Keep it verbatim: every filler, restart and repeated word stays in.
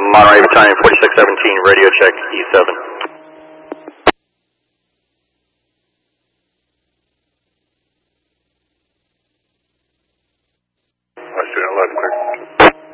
Monterey Battalion forty-six seventeen, radio check E seven.